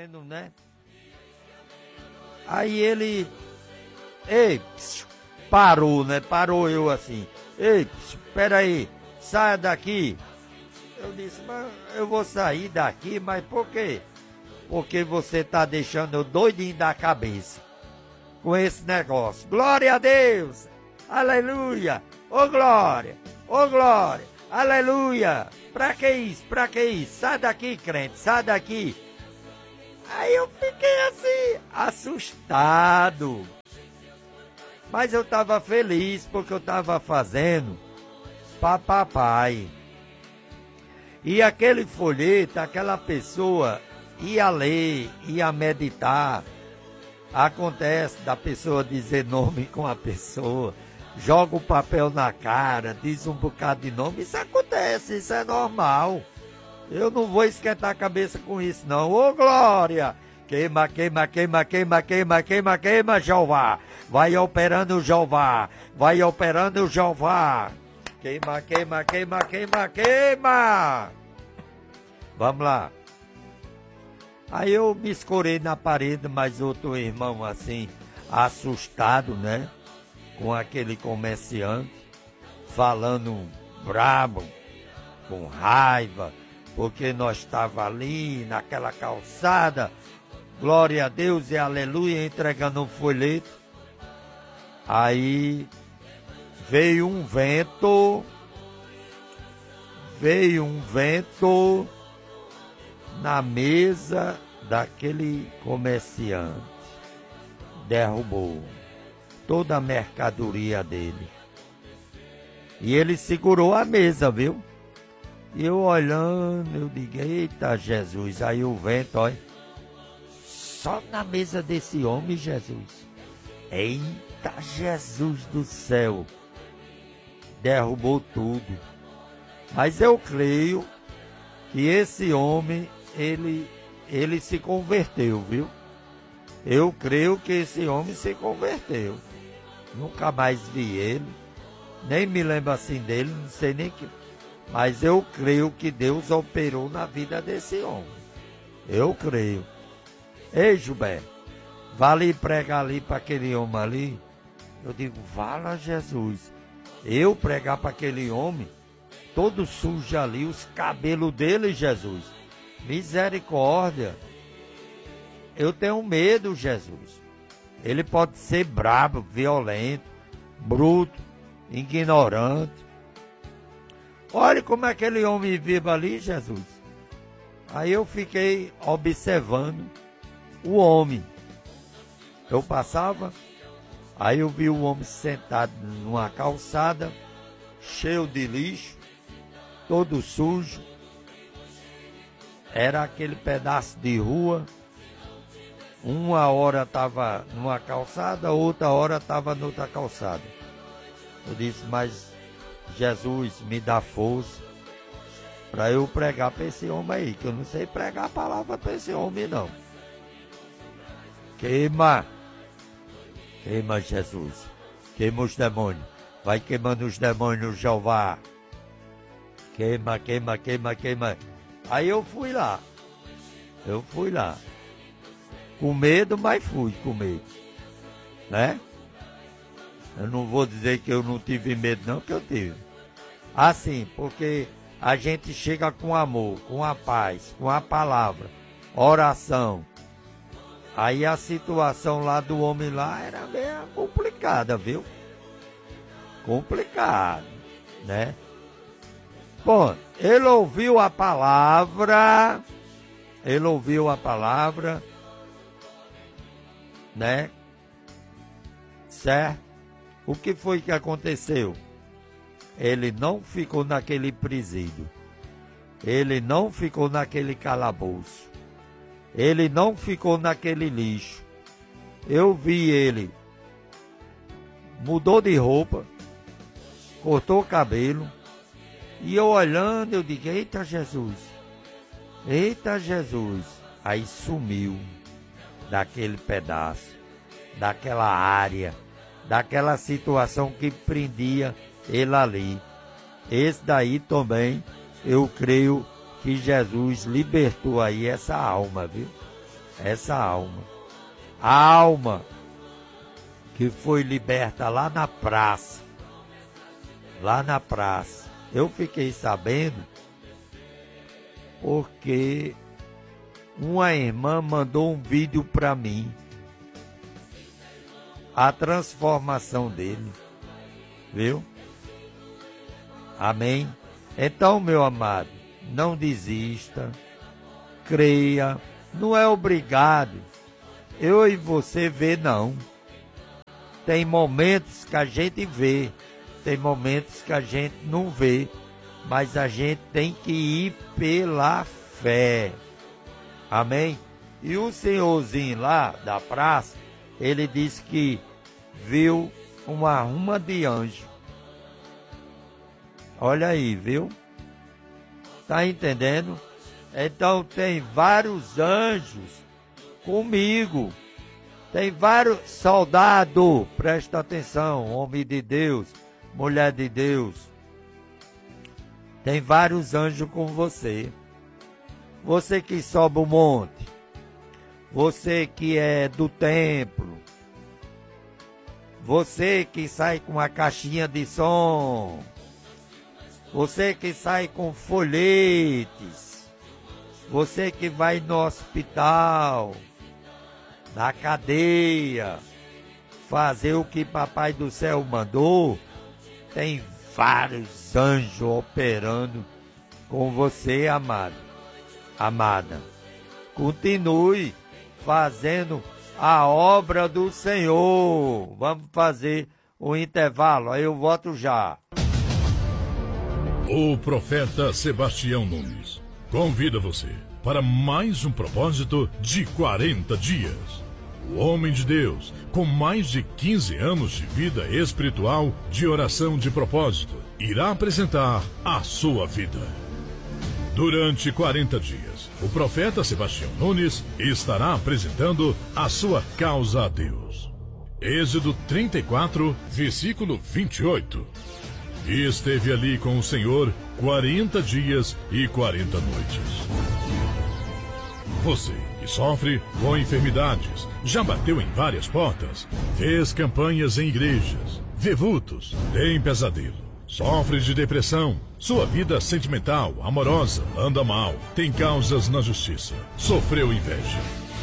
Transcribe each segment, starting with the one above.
fazendo, né? Aí ele, ei, parou, né? Parou eu assim, ei, espera aí, saia daqui. Eu disse, mas eu vou sair daqui, mas por quê? Porque você tá deixando eu doidinho da cabeça com esse negócio. Glória a Deus! Aleluia! Ô glória! Ô glória! Aleluia! Pra que isso? Pra que isso? Sai daqui, crente, sai daqui! Aí eu fiquei assim, assustado. Mas eu tava feliz porque eu tava fazendo pra papai. E aquele folheto, aquela pessoa ia ler, ia meditar. Acontece da pessoa dizer nome com a pessoa, joga o papel na cara, diz um bocado de nome. Isso acontece, isso é normal. Eu não vou esquentar a cabeça com isso não. Ô glória! Queima, queima, queima, queima, queima, queima, queima, Jeová. Vai operando Jeová. Vai operando Jeová. Queima, queima, queima, queima, queima. Vamos lá. Aí eu me escorei na parede, mas outro irmão assim, assustado, né? Com aquele comerciante, falando brabo, com raiva, porque nós estávamos ali naquela calçada, glória a Deus e aleluia, entregando um folheto. Aí veio um vento na mesa daquele comerciante, derrubou toda a mercadoria dele. E ele segurou a mesa, viu? E eu olhando, eu digo, eita Jesus, aí o vento, olha, só na mesa desse homem, Jesus. Eita Jesus do céu, derrubou tudo. Mas eu creio que esse homem, ele se converteu, viu? Eu creio que esse homem se converteu. Nunca mais vi ele, nem me lembro assim dele, não sei nem que... Mas eu creio que Deus operou na vida desse homem. Eu creio. Ei, Gilberto, vale pregar ali para aquele homem ali? Eu digo, vala Jesus. Eu pregar para aquele homem, todo sujo ali, os cabelos dele, Jesus. Misericórdia. Eu tenho medo, Jesus. Ele pode ser brabo, violento, bruto, ignorante. Olha como aquele homem vive ali, Jesus. Aí eu fiquei observando o homem. Eu passava, aí eu vi o homem sentado numa calçada, cheio de lixo, todo sujo. Era aquele pedaço de rua. Uma hora estava numa calçada, outra hora estava noutra calçada. Eu disse, mas Jesus me dá força para eu pregar para esse homem aí, que eu não sei pregar a palavra para esse homem não. Queima, queima Jesus, queima os demônios, vai queimando os demônios, Jeová. Queima, queima, queima, queima. Aí eu fui lá. Com medo, mas fui com medo. Né? Eu não vou dizer que eu não tive medo, não, que eu tive. Assim, porque a gente chega com amor, com a paz, com a palavra, oração. Aí a situação lá do homem lá era meio complicada, viu? Complicado, né? Bom, ele ouviu a palavra, né? Certo? O que foi que aconteceu? Ele não ficou naquele presídio. Ele não ficou naquele calabouço. Ele não ficou naquele lixo. Eu vi ele. Mudou de roupa. Cortou o cabelo. E eu olhando, eu digo, eita Jesus. Eita Jesus. Aí sumiu daquele pedaço, daquela área, daquela situação que prendia ele ali. Esse daí também, eu creio que Jesus libertou aí essa alma, viu? essa alma. A alma que foi liberta lá na praça. Lá na praça. Eu fiquei sabendo porque uma irmã mandou um vídeo para mim. A transformação dele. Viu? Amém? Então, meu amado, não desista. Creia. Não é obrigado. Eu e você vê, não. Tem momentos que a gente vê. Tem momentos que a gente não vê. Mas a gente tem que ir pela fé. Amém? E o senhorzinho lá da praça, ele disse que viu uma ruma de anjo. Olha aí, viu? Tá entendendo? Então tem vários anjos comigo. Tem vários soldados, presta atenção, homem de Deus, mulher de Deus. Tem vários anjos com você. Você que sobe o monte. Você que é do templo. Você que sai com a caixinha de som. Você que sai com folhetes. Você que vai no hospital, na cadeia, fazer o que Papai do Céu mandou. Tem vários anjos operando com você, amado, amada. Continue fazendo a obra do Senhor. Vamos fazer um intervalo, aí eu volto já. O profeta Sebastião Nunes convida você para mais um propósito de 40 dias. O homem de Deus, com mais de 15 anos de vida espiritual, de oração de propósito, irá apresentar a sua vida. Durante 40 dias, o profeta Sebastião Nunes estará apresentando a sua causa a Deus. Êxodo 34, versículo 28. E esteve ali com o Senhor 40 dias e 40 noites. Você que sofre com enfermidades, já bateu em várias portas, fez campanhas em igrejas, vê vultos, tem pesadelo, sofre de depressão, sua vida sentimental, amorosa, anda mal, tem causas na justiça, sofreu inveja.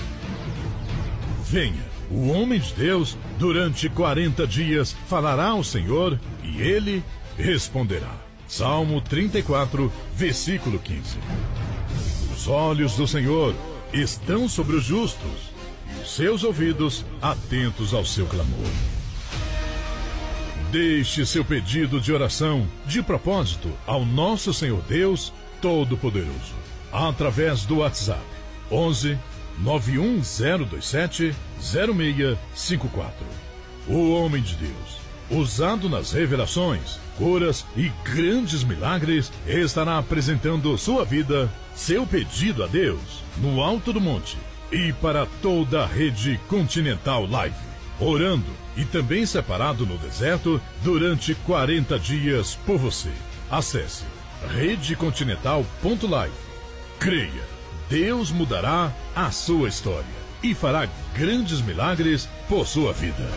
Venha, o homem de Deus, durante 40 dias, falará ao Senhor e ele responderá. Salmo 34, versículo 15. Os olhos do Senhor estão sobre os justos e os seus ouvidos atentos ao seu clamor. Deixe seu pedido de oração, de propósito, ao nosso Senhor Deus Todo-Poderoso, através do WhatsApp 11 91027 0654. O homem de Deus, usado nas revelações, curas e grandes milagres, estará apresentando sua vida, seu pedido a Deus, no alto do monte e para toda a rede Continental Live, orando e também separado no deserto durante 40 dias por você. Acesse redecontinental.live. Creia, Deus mudará a sua história e fará grandes milagres por sua vida.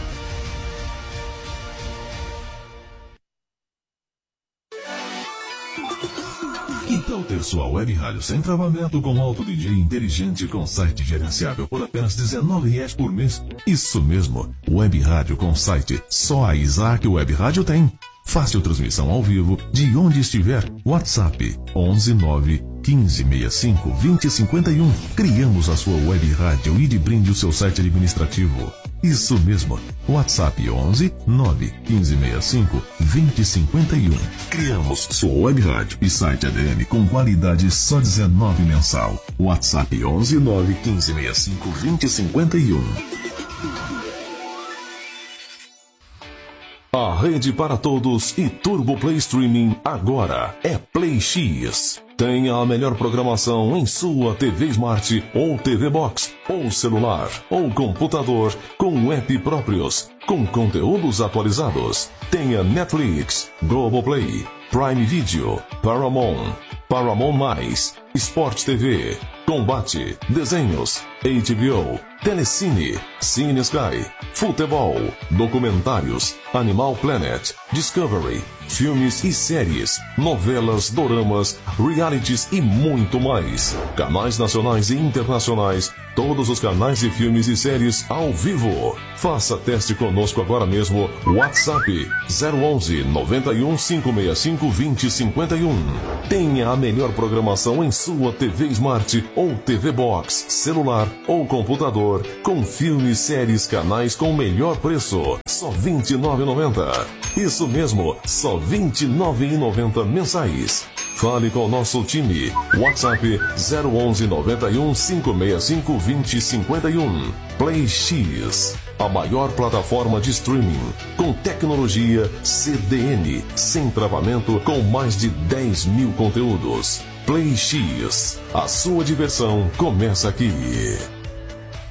Que tal ter sua web rádio sem travamento com alto DJ inteligente com site gerenciável por apenas R$19 por mês? Isso mesmo, web rádio com site. Só a Isaac Web Rádio tem. Fácil transmissão ao vivo de onde estiver. WhatsApp 11 1565 2051. Criamos a sua web rádio e de brinde o seu site administrativo. Isso mesmo, WhatsApp 11 1565 2051. Criamos sua web rádio e site ADM com qualidade só R$19 mensal. WhatsApp 11 1565 2051. A rede para todos e Turbo Play Streaming agora é Play X. Tenha a melhor programação em sua TV Smart ou TV Box, ou celular, ou computador, com app próprios, com conteúdos atualizados. Tenha Netflix, Globoplay, Prime Video, Paramount+, Sport TV, Combate, desenhos, HBO, Telecine, Cine Sky, Futebol, documentários, Animal Planet, Discovery, filmes e séries, novelas, doramas, realities e muito mais. Canais nacionais e internacionais, todos os canais de filmes e séries ao vivo. Faça teste conosco agora mesmo. WhatsApp 011 91 565 2051. Tenha a melhor programação em sua TV Smart ou TV Box, celular ou computador, com filmes, séries, canais com melhor preço. Só R$ 29,90. Isso mesmo, só R$ 29,90 mensais. Fale com o nosso time. WhatsApp 011 91 565 2051. Play X, a maior plataforma de streaming com tecnologia CDN, sem travamento, com mais de 10 mil conteúdos. Play X, a sua diversão começa aqui.